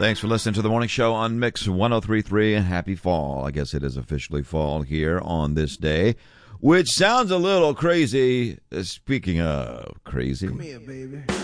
Thanks for listening to the morning show on Mix 103.3. Happy fall. I guess it is officially fall here on this day, which sounds a little crazy. Speaking of crazy. Come here, baby.